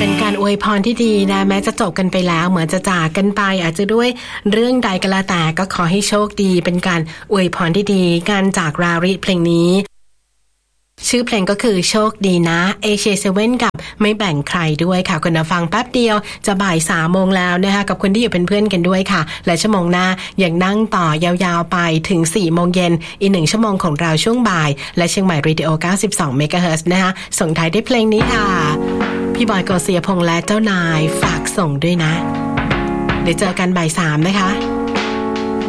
เป็นการอวยพรที่ดีนะแม้จะจบกันไปแล้วเหมือนจะจากกันไปอาจจะด้วยเรื่องใดก็แล้วแต่ก็ขอให้โชคดีเป็นการอวยพรที่ดีการจากราริเพลงนี้ชื่อเพลงก็คือโชคดีนะ AJ7 กับไม่แบ่งใครด้วยค่ะคุณฟังแป๊บเดียวจะบ่าย3 โมงแล้วนะคะกับคนที่อยู่เป็นเพื่อนกันด้วยค่ะและชั่วโมงหน้ายังนั่งต่อยาวๆไปถึง4 โมงเย็นอีก1 ชั่วโมงของเราช่วงบ่ายและเชียงใหม่เรดิโอ92 เมกะเฮิรตซ์นะคะส่งท้ายด้วยเพลงนี้ค่ะพี่บอยโกศิยพงษ์และเจ้านายฝากส่งด้วยนะเดี๋ยวเจอกันบ่าย3นะคะ